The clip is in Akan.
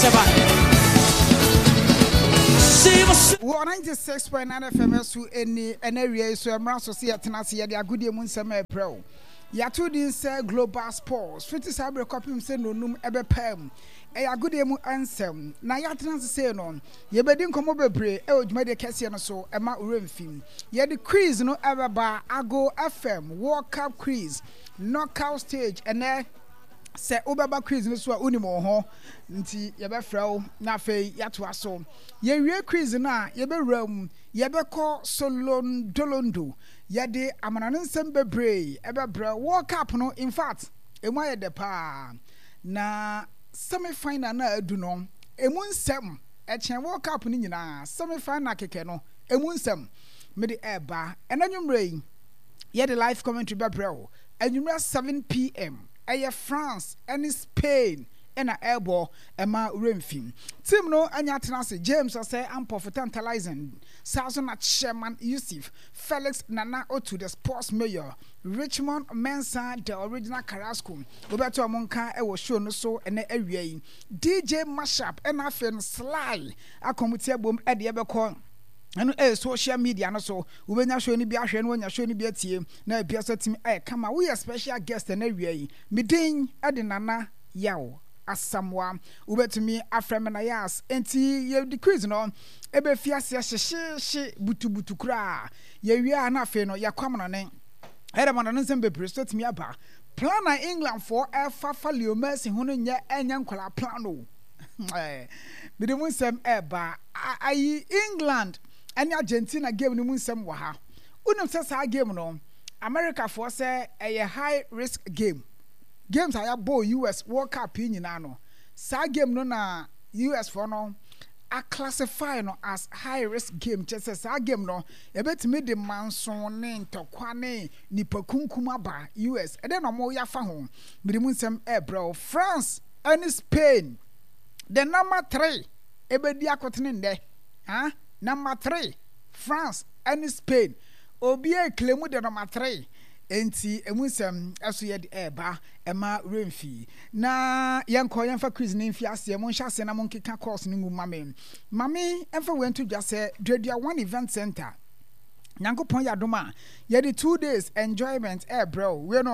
96.9 FM so any area so emra so see atenase ye de agodie mu nsem ebrɛ ya to din say global sports fiti sabre kopim say nonum ebepam e agodie mu ansem na ya atenase say no ye bedi nkomo bebre e odwuma de kese no so ema uremfim ye de quiz no ebeba Ago FM World Cup quiz knockout stage ene se obaba quiz no so unimo ho nti ye be frɛw na afei yato aso ye wie quiz na ye be ram ye be kɔ solon dolondo ye de amanane nsɛm bebre e be bra World Cup no in fact emu aye de pa na semi final na adu no emu nsɛm e chen World Cup ni nyina semi final keke no emu nsɛm me de eba enanwumre ye de live commentary be bra o anwumre 7 p.m. France and Spain and a airbo Emma Renfim. Team no anya tenase James or say ample for tantalizing. Sazon at Sherman Yusuf, Felix Nana Otu, the sports mayor, Richmond Mensa, the original Carrasco, Roberto Monka, I was shown so and the area. DJ Mashup and I feel Sly. I come with boom at the Evercon. And social media no so we na show ni bia hwe no nya show ni bia tie na bia so tim come we a special guest na wi me din ade nana yawo asamwa ubetumi afrem na yas enti ye decrease no ebe fiase hyehye butu kura ye wi na afi no yakwam no ne era man no nsem be president mi aba plan na England for fa Leo Messi ho no nya enya nkwala plan no me de munsem eba ayi England and Argentina game no munsem wa ha unum say sa game no America for say a high risk game games aya bo US World Cup nyina no sa game no na US for no a classify no as high risk game just sa game no e betimi de manson ne ntokwa ne nipakunkum aba US e den no mo ya fa ho me munsem bro France and Spain the number 3 e be di akotene nde Number 3, France and Spain. Obie claim the number 3. Enti emusem aso ye de eba ema remfi. Na yanko yamfa quiz ni mfiase mo nhase na mo nkeka course ni mu mame. Mame emfa went to just say Dredua One Event Center. Nyankopon ya doma ye de 2 days enjoyment bro. We no